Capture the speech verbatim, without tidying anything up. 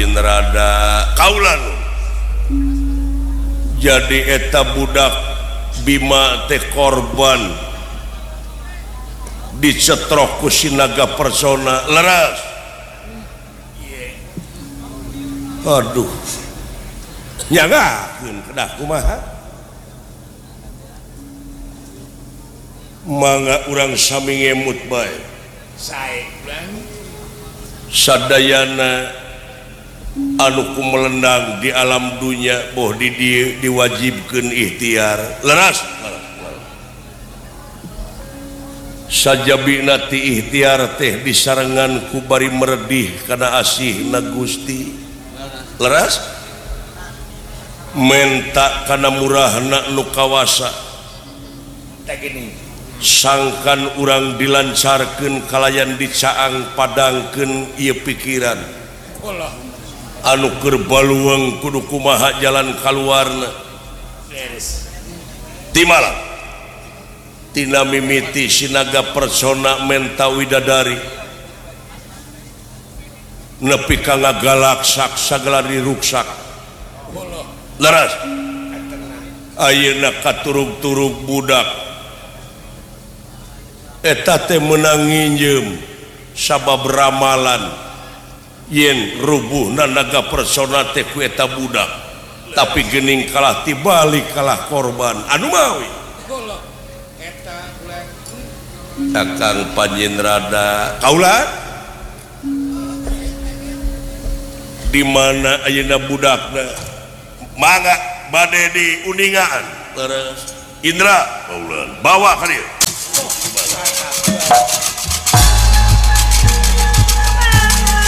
Panjenrada kaulan jadi eta budak Bima teh korban dicetrok ku Sinaga Persona leras. Aduh nyagakeun kedah kumaha mangga urang sami ngemut bae sae urang sadayana anu kumelendang di alam dunia boh di dieu diwajibkeun ikhtiar leras sajabina ti ikhtiar teh disarengan ku bari meredih kana asihna Gusti leras menta kana murahna nu kawasa teh gini sangkan urang dilancarkeun kalayan dicaang padangkeun ieu pikiran Allah anu keur balueng kudu kumaha jalan kaluarna beres ti malang tina mimiti Sinaga Persona menta widadari nepi ka ngagalaksak sagala diruksak leras ayeuna katurug-turug budak eta teh meunang nginjeum sabab ramalan yen rubuhna Naga Persona teh ku eta budak tapi geuning kalah tibalik kalah korban anu mawi eta Kakang Panjenrada kaula di mana ayeuna budakna mangga bade di uningan terus Indra bawa ka dieu